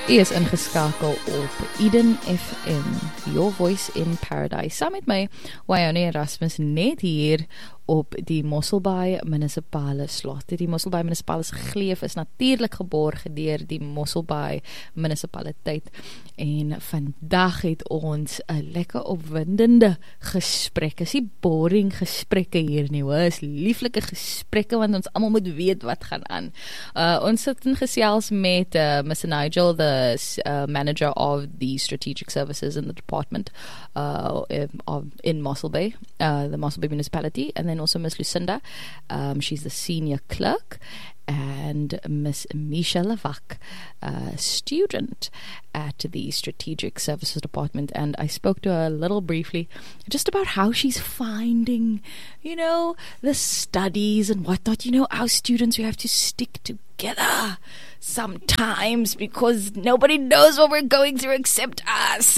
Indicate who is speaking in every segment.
Speaker 1: U is ingeskakel op Eden FM, Your Voice in Paradise. Saam met my, Wyone Erasmus, net hier op die Mosselbaai munisipale slot. Die Mosselbaai munisipale gleef is natuurlik geborg deur die Mosselbaai munisipaliteit. En vandag het ons 'n lekker opwindende gesprek. Is nie boring gesprekke hier nie, hoor. Is lieflike gesprekke want ons almal moet weet wat gaan aan. Ons sit in gesels met Mr. Nigel, the manager of the strategic services in the department in Mosselbaai, the Mosselbaai municipality, and then also Miss Lucinda. She's the senior clerk, and Miss Misha Lavak, student at the Strategic Services Department, and I spoke to her a little briefly just about how she's finding, the studies and whatnot. Our students, we have to stick together sometimes because nobody knows what we're going through except us.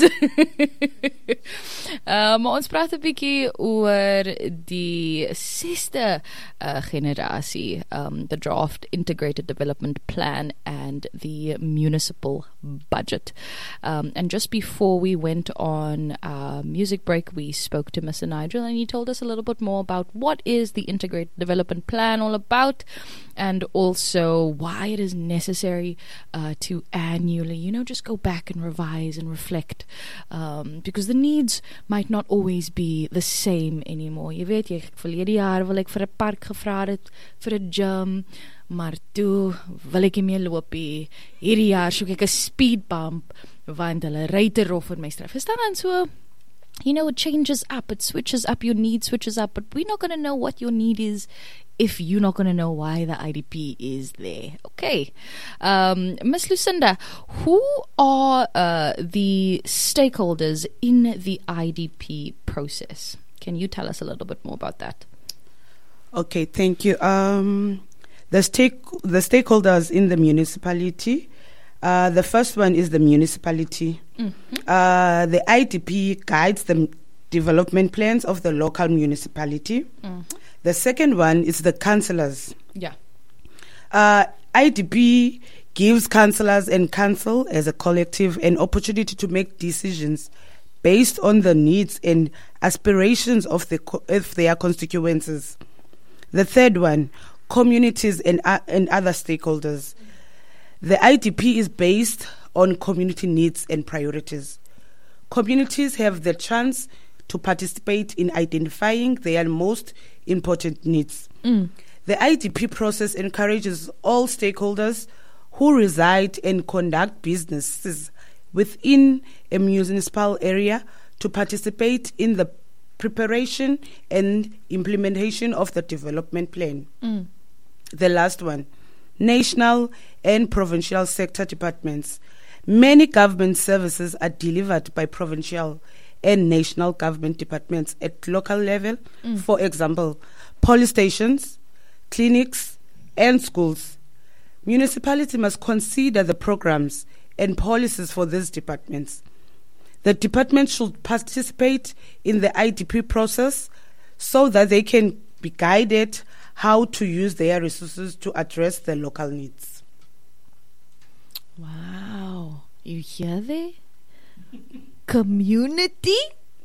Speaker 1: Ons praat 'n bietjie oor die 6de generasie, the draft integrated development plan and the municipal budget. And just before we went on music break, we spoke to Mr. Nigel, and he told us a little bit more about what is the integrated development plan all about, and also why it is necessary to annually, just go back and revise and reflect, because the needs might not always be the same anymore. Jy weet, verlede jaar wil ek vir 'n park gevra het, vir 'n gym, maar toe wil ek nie meer loop nie. Hierdie jaar soek ek 'n speed bump, want hulle ry te rof in my straat. Verstaan dan so? It changes up, it switches up, your need switches up, but we're not going to know what your need is if you're not going to know why the IDP is there. Okay. Miss Lucinda, who are the stakeholders in the IDP process? Can you tell us a little bit more about that?
Speaker 2: Okay, thank you. The stakeholders in the municipality, the first one is the municipality. Mm-hmm. The IDP guides the development plans of the local municipality. Mm-hmm. The second one is the councillors.
Speaker 1: Yeah.
Speaker 2: IDP gives councillors and council as a collective an opportunity to make decisions based on the needs and aspirations of their constituencies. The third one, communities and other stakeholders. The IDP is based on community needs and priorities. Communities have the chance to participate in identifying their most important needs. The IDP process encourages all stakeholders who reside and conduct businesses within a municipal area to participate in the preparation and implementation of the development plan. The last one, national and provincial sector departments. Many government services are delivered by provincial and national government departments at local level. For example, police stations, clinics, and schools. Municipality must consider the programs and policies for these departments. The department should participate in the IDP process so that they can be guided how to use their resources to address the local needs.
Speaker 1: Wow. You hear that? Community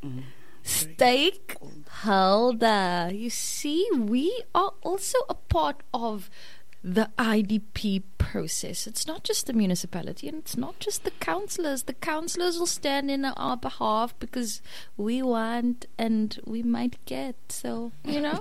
Speaker 1: stakeholder. You see, we are also a part of the IDP process. It's not just the municipality, and it's not just the councillors. The councillors will stand in our behalf because we want and we might get. So,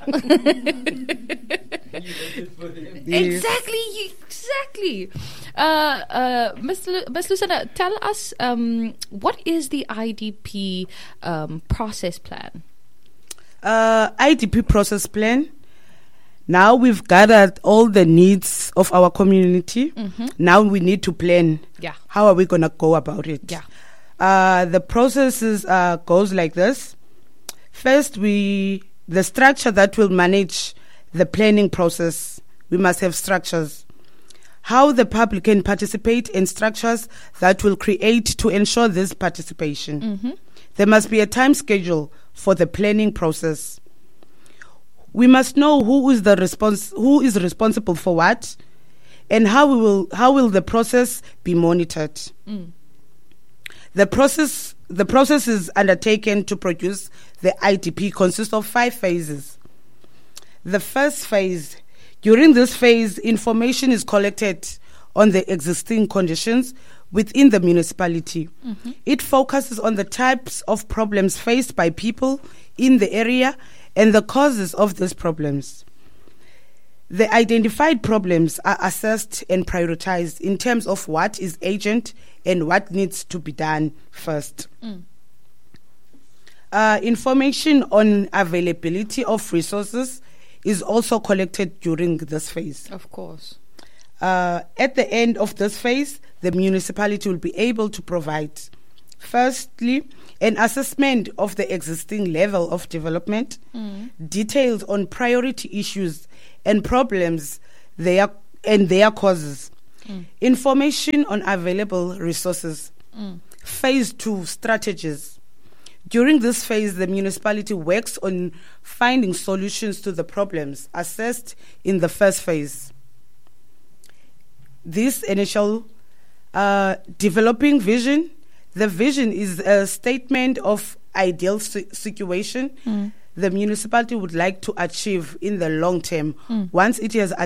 Speaker 1: Exactly. Miss Lucinda, tell us, what is the IDP process plan?
Speaker 2: IDP process plan. Now we've gathered all the needs of our community. Mm-hmm. Now we need to plan.
Speaker 1: Yeah.
Speaker 2: How are we going to go about it?
Speaker 1: Yeah.
Speaker 2: The process goes like this. First, the structure that will manage the planning process. We must have structures. How the public can participate in structures that will create to ensure this participation. Mm-hmm. There must be a time schedule for the planning process. We must know who is responsible for what, And how will the process be monitored? The process is undertaken to produce the IDP consists of 5 phases. The first phase, during this phase, information is collected on the existing conditions within the municipality. It focuses on the types of problems faced by people in the area and the causes of these problems. The identified problems are assessed and prioritized in terms of what is urgent and what needs to be done first. Information on availability of resources is also collected during this phase.
Speaker 1: Of course.
Speaker 2: At the end of this phase, the municipality will be able to provide, firstly, an assessment of the existing level of development, details on priority issues and problems and their causes, information on available resources. Phase 2, strategies. During this phase, the municipality works on finding solutions to the problems assessed in the first phase. This initial developing vision, the vision is a statement of ideal situation the municipality would like to achieve in the long term once it has